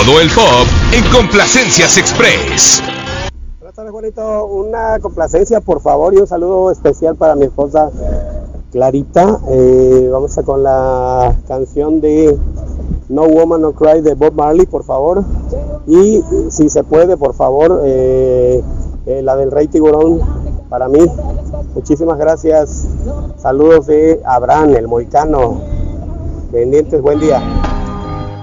Todo el pop en Complacencias Express. Buenas tardes, Juanito. Una complacencia, por favor, y un saludo especial para mi esposa Clarita. Vamos a con la canción de No Woman No Cry de Bob Marley, por favor. Y si se puede, por favor, la del Rey Tiburón para mí. Muchísimas gracias. Saludos de Abraham, el mohicano. Pendientes, buen día.